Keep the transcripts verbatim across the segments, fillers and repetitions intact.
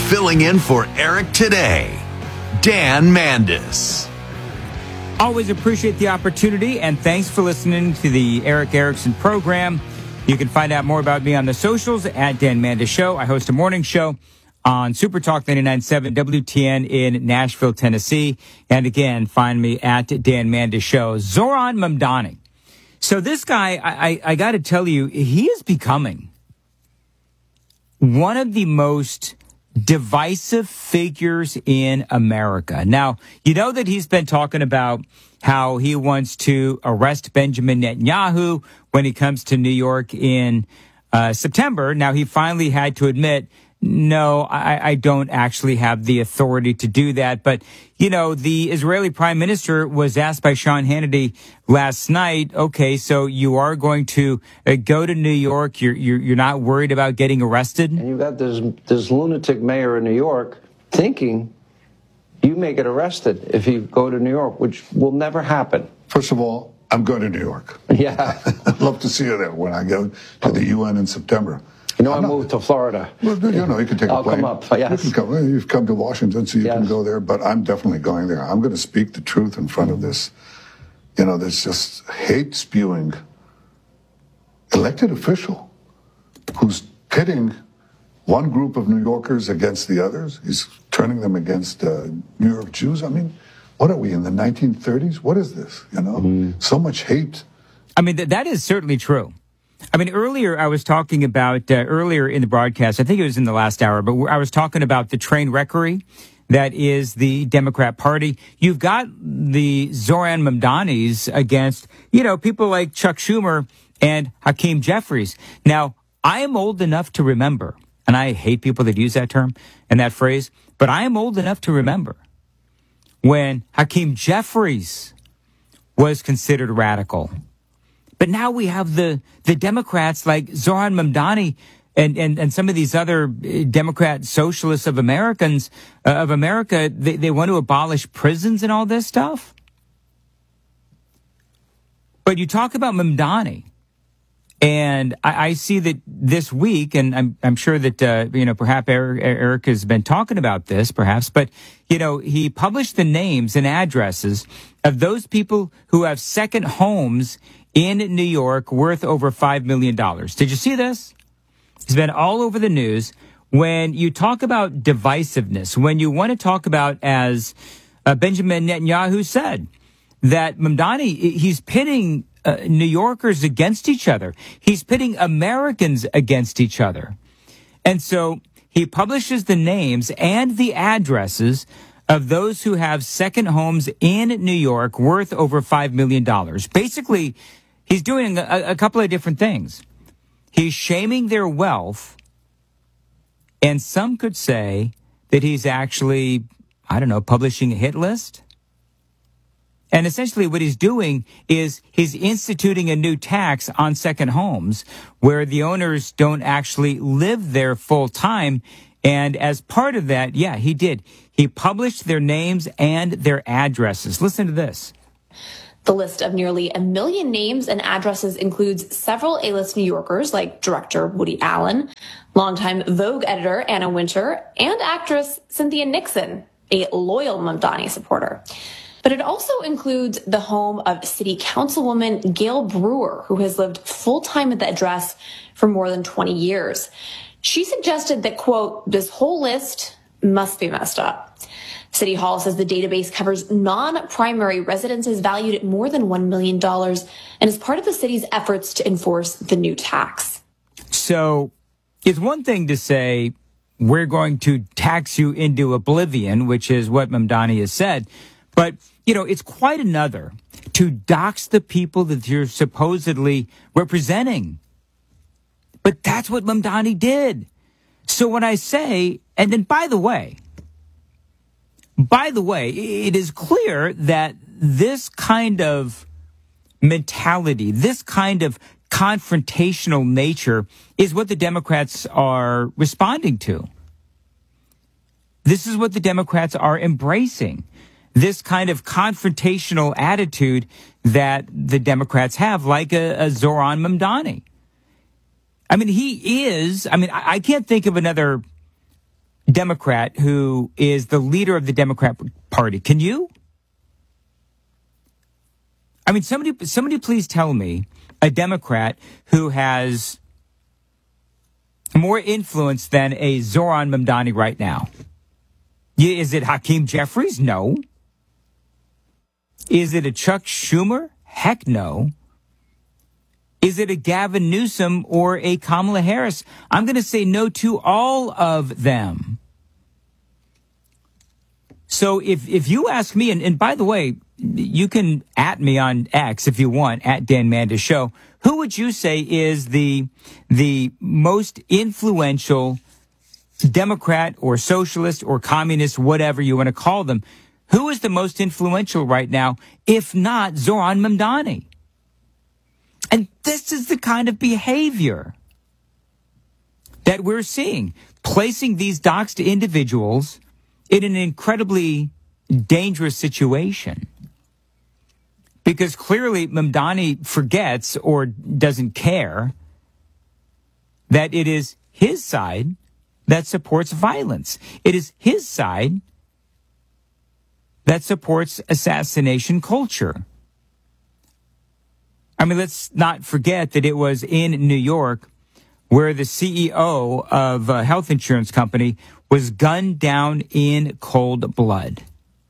Filling in for Eric today, Dan Mandis. Always appreciate the opportunity, and thanks for listening to the Eric Erickson program. You can find out more about me on the socials at Dan Mandis Show. I host a morning show on Super Talk ninety-nine point seven W T N in Nashville, Tennessee. And again, find me at Dan Mandis Show. Zoran Mamdani. So this guy, I, I, I got to tell you, he is becoming one of the most divisive figures in America. Now, you know that he's been talking about how he wants to arrest Benjamin Netanyahu when he comes to New York in uh, September. Now, he finally had to admit, no, I, I don't actually have the authority to do that. But, you know, the Israeli prime minister was asked by Sean Hannity last night, okay, so you are going to uh, go to New York. You're, you're, you're not worried about getting arrested? And you've got this, this lunatic mayor in New York thinking you may get arrested if you go to New York, which will never happen. First of all, I'm going to New York. Yeah. I'd love to see you there when I go to the U N in September. You know, I'm I not, moved to Florida. Well, you know, you can take I'll a plane. come up, yes. You can come, you've come to Washington, so you yes. can go there, but I'm definitely going there. I'm going to speak the truth in front of this, you know, this just hate-spewing elected official who's pitting one group of New Yorkers against the others. He's turning them against uh, New York Jews. I mean, what are we, in the nineteen thirties? What is this, you know? Mm. So much hate. I mean, th- that is certainly true. I mean, earlier I was talking about, uh, earlier in the broadcast, I think it was in the last hour, but I was talking about the train wreckery that is the Democrat Party. You've got the Zoran Mamdanis against, you know, people like Chuck Schumer and Hakeem Jeffries. Now, I am old enough to remember, and I hate people that use that term and that phrase, but I am old enough to remember when Hakeem Jeffries was considered radical. But now we have the, the Democrats like Zoran Mamdani and, and, and some of these other Democrat socialists of Americans, uh, of America, they, they want to abolish prisons and all this stuff. But you talk about Mamdani, and I, I see that this week, and I'm, I'm sure that, uh, you know, perhaps Eric, Eric has been talking about this, perhaps, but, you know, he published the names and addresses of those people who have second homes in New York worth over five million dollars. Did you see this? It's been all over the news. When you talk about divisiveness, when you want to talk about, as uh, Benjamin Netanyahu said, that Mamdani, he's pitting uh, New Yorkers against each other. He's pitting Americans against each other. And so he publishes the names and the addresses of those who have second homes in New York worth over five million dollars. Basically, he's doing a, a couple of different things. He's shaming their wealth, and some could say that he's actually, I don't know, publishing a hit list. And essentially what he's doing is he's instituting a new tax on second homes where the owners don't actually live there full time. And as part of that, yeah, he did. He published their names and their addresses. Listen to this. The list of nearly a million names and addresses includes several A-list New Yorkers like director Woody Allen, longtime Vogue editor Anna Wintour, and actress Cynthia Nixon, a loyal Mamdani supporter. But it also includes the home of city councilwoman Gail Brewer, who has lived full-time at the address for more than twenty years. She suggested that, quote, this whole list must be messed up. City Hall says the database covers non-primary residences valued at more than one million dollars and is part of the city's efforts to enforce the new tax. So it's one thing to say, we're going to tax you into oblivion, which is what Mamdani has said. But, you know, it's quite another to dox the people that you're supposedly representing. But that's what Mamdani did. So when I say, and then by the way, by the way, it is clear that this kind of mentality, this kind of confrontational nature is what the Democrats are responding to. This is what the Democrats are embracing. This kind of confrontational attitude that the Democrats have, like a, a Zoran Mamdani. I mean, he is, I mean, I, I can't think of another Democrat who is the leader of the Democrat Party. Can you? I mean, somebody, somebody please tell me a Democrat who has more influence than a Zohran Mamdani right now. Is it Hakeem Jeffries? No. Is it a Chuck Schumer? Heck no. Is it a Gavin Newsom or a Kamala Harris? I'm going to say no to all of them. So if, if you ask me, and, and by the way, you can at me on X if you want, at Dan Mandis Show, who would you say is the, the most influential Democrat or socialist or communist, whatever you want to call them? Who is the most influential right now, if not Zohran Mamdani? And this is the kind of behavior that we're seeing, placing these doxed individuals in an incredibly dangerous situation. Because clearly Mamdani forgets or doesn't care that it is his side that supports violence. It is his side that supports assassination culture. I mean, let's not forget that it was in New York where the C E O of a health insurance company was gunned down in cold blood.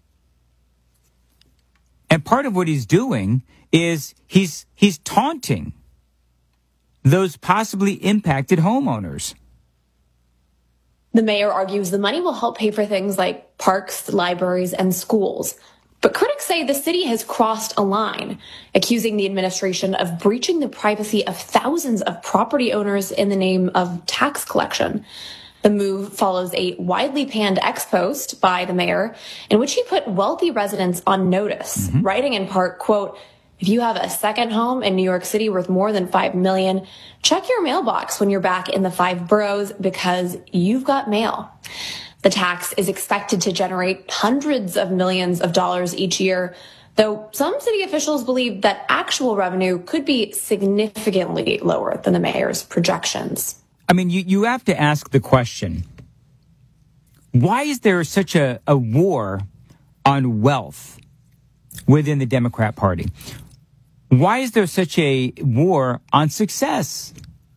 And part of what he's doing is he's he's taunting those possibly impacted homeowners. The mayor argues the money will help pay for things like parks, libraries, and schools. But critics say the city has crossed a line, accusing the administration of breaching the privacy of thousands of property owners in the name of tax collection. The move follows a widely panned ex-post by the mayor in which he put wealthy residents on notice, mm-hmm. writing in part, quote, "If you have a second home in New York City worth more than five million dollars, check your mailbox when you're back in the five boroughs because you've got mail." The tax is expected to generate hundreds of millions of dollars each year, though some city officials believe that actual revenue could be significantly lower than the mayor's projections. I mean, you, you have to ask the question, why is there such a, a war on wealth within the Democrat Party? Why is there such a war on success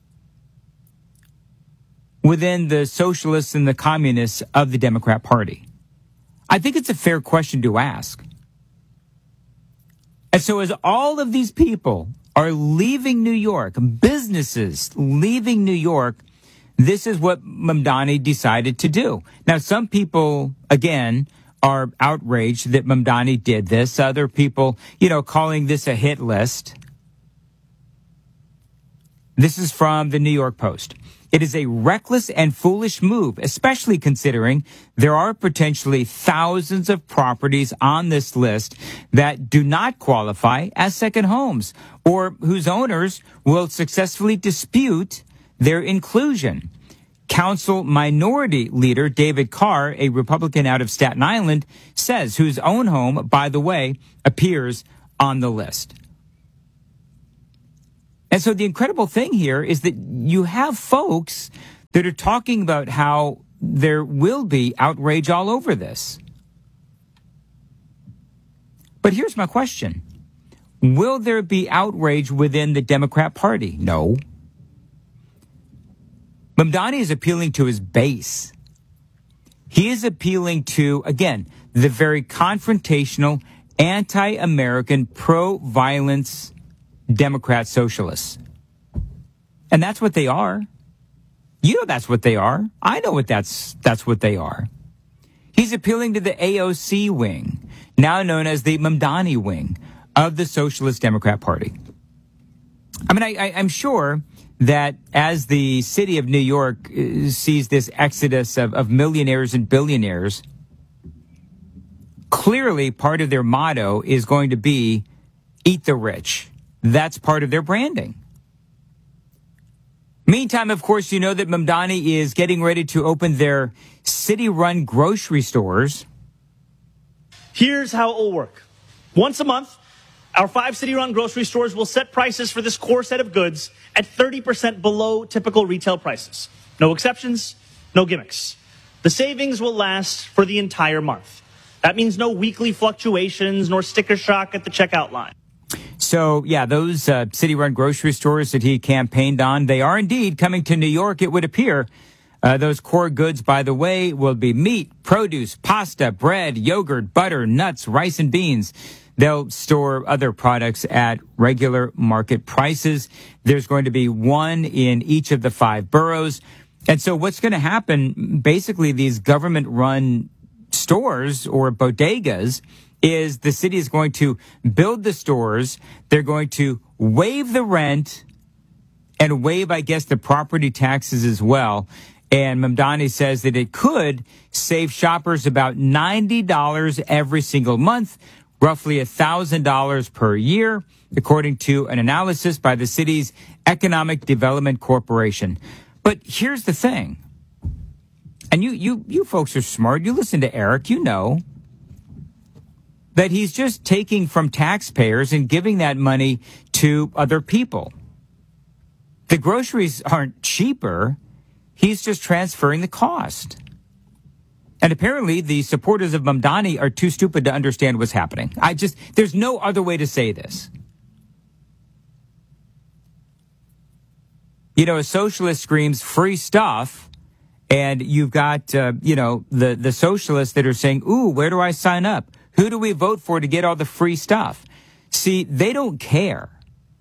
within the socialists and the communists of the Democrat Party? I think it's a fair question to ask. And so as all of these people are leaving New York, businesses leaving New York, this is what Mamdani decided to do. Now, some people, again, are outraged that Mamdani did this. Other people, you know, calling this a hit list. This is from the New York Post. It is a reckless and foolish move, especially considering there are potentially thousands of properties on this list that do not qualify as second homes or whose owners will successfully dispute their inclusion. Council Minority Leader David Carr, a Republican out of Staten Island, says whose own home, by the way, appears on the list. And so the incredible thing here is that you have folks that are talking about how there will be outrage all over this. But here's my question. Will there be outrage within the Democrat Party? No. Mamdani is appealing to his base. He is appealing to, again, the very confrontational, anti-American, pro-violence Democrat socialists. And that's what they are. You know that's what they are. I know what that's that's what they are. He's appealing to the A O C wing, now known as the Mamdani wing of the Socialist Democrat Party. I mean, I, I, I'm sure that as the city of New York uh, sees this exodus of, of millionaires and billionaires, clearly part of their motto is going to be eat the rich. That's part of their branding. Meantime, of course, you know that Mamdani is getting ready to open their city-run grocery stores. Here's how it will work. Once a month, our five city-run grocery stores will set prices for this core set of goods at thirty percent below typical retail prices. No exceptions, no gimmicks. The savings will last for the entire month. That means no weekly fluctuations nor sticker shock at the checkout line. So, yeah, those uh, city-run grocery stores that he campaigned on, they are indeed coming to New York, it would appear. Uh, those core goods, by the way, will be meat, produce, pasta, bread, yogurt, butter, nuts, rice, and beans. They'll store other products at regular market prices. There's going to be one in each of the five boroughs. And so what's going to happen, basically these government-run stores or bodegas, is the city is going to build the stores. They're going to waive the rent and waive, I guess, the property taxes as well. And Mamdani says that it could save shoppers about ninety dollars every single month, roughly one thousand dollars per year, according to an analysis by the city's Economic Development Corporation. But here's the thing. And you, you, you folks are smart. You listen to Eric, you know that he's just taking from taxpayers and giving that money to other people. The groceries aren't cheaper. He's just transferring the cost. And apparently the supporters of Mamdani are too stupid to understand what's happening. I just, there's no other way to say this. You know, a socialist screams free stuff, and you've got, uh, you know, the, the socialists that are saying, ooh, where do I sign up? Who do we vote for to get all the free stuff? See, they don't care.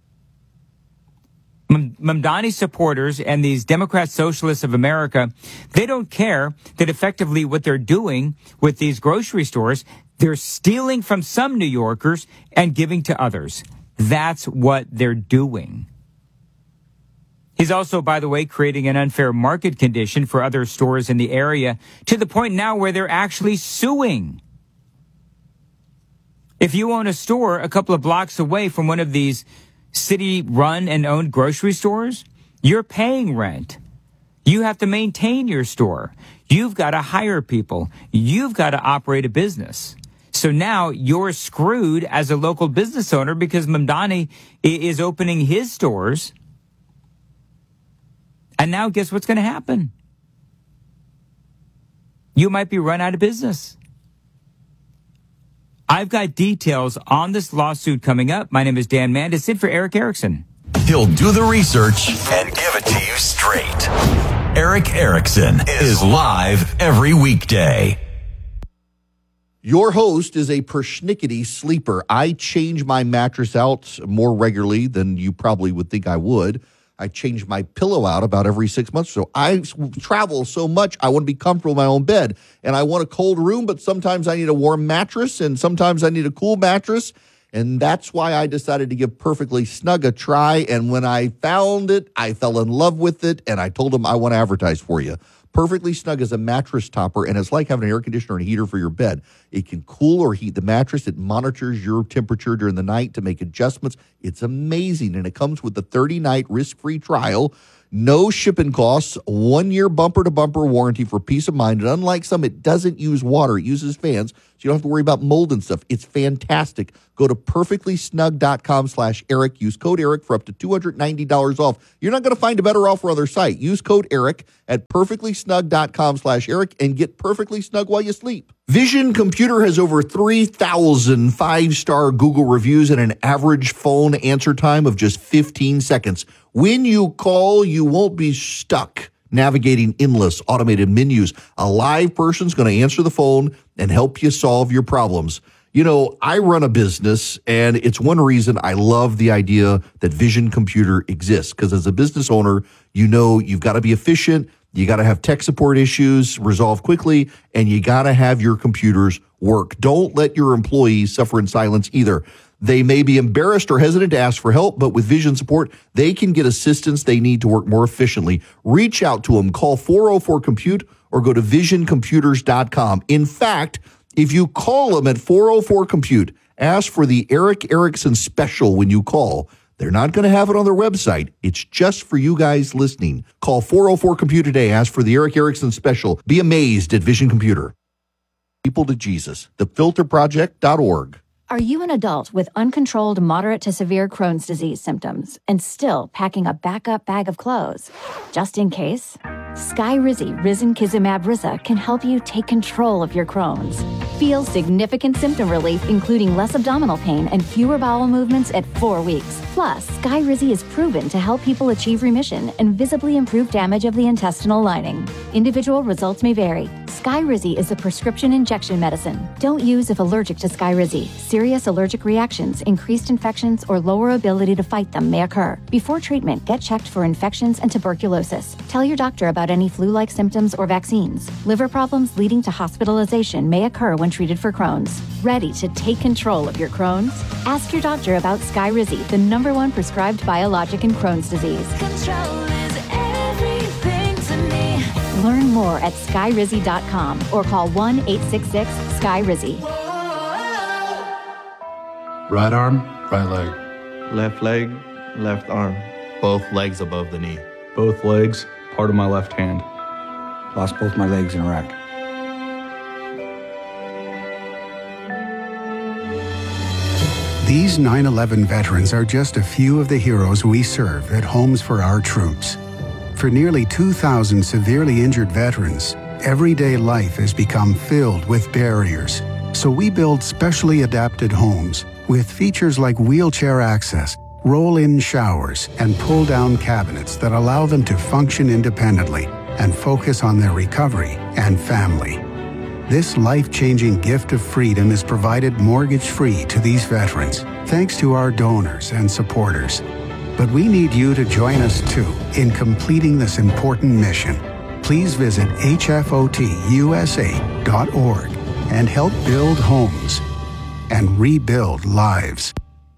M- Mamdani supporters and these Democrat Socialists of America, they don't care that effectively what they're doing with these grocery stores, they're stealing from some New Yorkers and giving to others. That's what they're doing. He's also, by the way, creating an unfair market condition for other stores in the area to the point now where they're actually suing. If you own a store a couple of blocks away from one of these city-run and owned grocery stores, you're paying rent. You have to maintain your store. You've got to hire people. You've got to operate a business. So now you're screwed as a local business owner because Mamdani is opening his stores. And now guess what's going to happen? You might be run out of business. I've got details on this lawsuit coming up. My name is Dan Mandis, in for Eric Erickson. He'll do the research and give it to you straight. Eric Erickson is live every weekday. Your host is a persnickety sleeper. I change my mattress out more regularly than you probably would think I would. I change my pillow out about every six months or so. I travel so much, I want to be comfortable in my own bed. And I want a cold room, but sometimes I need a warm mattress, and sometimes I need a cool mattress. And that's why I decided to give Perfectly Snug a try. And when I found it, I fell in love with it, and I told them I want to advertise for you. Perfectly Snug is a mattress topper, and it's like having an air conditioner and a heater for your bed. It can cool or heat the mattress. It monitors your temperature during the night to make adjustments. It's amazing, and it comes with a thirty-night risk-free trial, no shipping costs, one-year bumper-to-bumper warranty for peace of mind. And unlike some, it doesn't use water. It uses fans, so you don't have to worry about mold and stuff. It's fantastic. Go to perfectlysnug.com slash Eric. Use code Eric for up to two hundred ninety dollars off. You're not going to find a better offer on their site. Use code Eric at perfectlysnug.com slash Eric and get perfectly snug while you sleep. Vision Computer has over three thousand five-star Google reviews and an average phone answer time of just fifteen seconds. When you call, you won't be stuck navigating endless automated menus. A live person's going to answer the phone and help you solve your problems. You know, I run a business, and it's one reason I love the idea that Vision Computer exists, because as a business owner, you know you've got to be efficient, you got to have tech support issues resolved quickly, and you got to have your computers work. Don't let your employees suffer in silence either. They may be embarrassed or hesitant to ask for help, but with Vision support, they can get assistance they need to work more efficiently. Reach out to them. Call four oh four compute or go to vision computers dot com. In fact, if you call them at four oh four compute, ask for the Eric Erickson special when you call. They're not going to have it on their website. It's just for you guys listening. Call four oh four compute today. Ask for the Eric Erickson special. Be amazed at Vision Computer. People to Jesus. the filter project dot org. Are you an adult with uncontrolled moderate to severe Crohn's disease symptoms and still packing a backup bag of clothes? Just in case? Skyrizi Risankizumab Riza can help you take control of your Crohn's. Feel significant symptom relief, including less abdominal pain and fewer bowel movements at four weeks. Plus, Skyrizi is proven to help people achieve remission and visibly improve damage of the intestinal lining. Individual results may vary. Skyrizi is a prescription injection medicine. Don't use if allergic to Skyrizi. Serious allergic reactions, increased infections, or lower ability to fight them may occur. Before treatment, get checked for infections and tuberculosis. Tell your doctor about any flu-like symptoms or vaccines. Liver problems leading to hospitalization may occur when treated for Crohn's. Ready to take control of your Crohn's? Ask your doctor about Skyrizi, the number one prescribed biologic in Crohn's disease. Control is everything to me. Learn more at skyrizi dot com or call one eight six six Skyrizi. Right arm, right leg. Left leg, left arm. Both legs above the knee. Both legs, part of my left hand. Lost both my legs in Iraq. These nine eleven veterans are just a few of the heroes we serve at Homes for Our Troops. For nearly two thousand severely injured veterans, everyday life has become filled with barriers. So we build specially adapted homes with features like wheelchair access, roll-in showers, and pull-down cabinets that allow them to function independently and focus on their recovery and family. This life-changing gift of freedom is provided mortgage-free to these veterans, thanks to our donors and supporters. But we need you to join us too in completing this important mission. Please visit H F O T U S A dot org and help build homes and rebuild lives.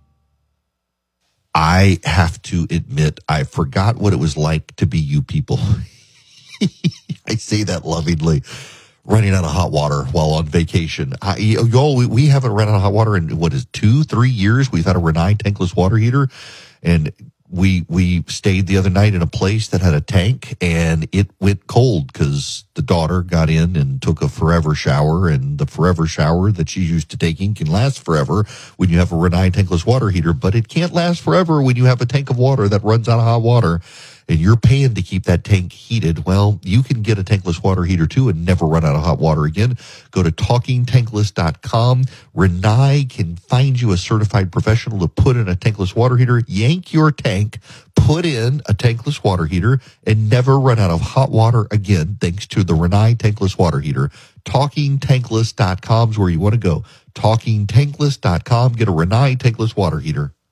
I have to admit, I forgot what it was like to be you people. I say that lovingly. Running out of hot water while on vacation. I, y'all, we, we haven't run out of hot water in, what is it, two, three years? We've had a Rinnai tankless water heater, and we we stayed the other night in a place that had a tank, and it went cold because the daughter got in and took a forever shower, and the forever shower that she's used to taking can last forever when you have a Rinnai tankless water heater, but it can't last forever when you have a tank of water that runs out of hot water. And you're paying to keep that tank heated. Well, you can get a tankless water heater too and never run out of hot water again. Go to talking tankless dot com. Rinnai can find you a certified professional to put in a tankless water heater, yank your tank, put in a tankless water heater, and never run out of hot water again thanks to the Rinnai tankless water heater. talking tankless dot com is where you want to go. talking tankless dot com. Get a Rinnai tankless water heater.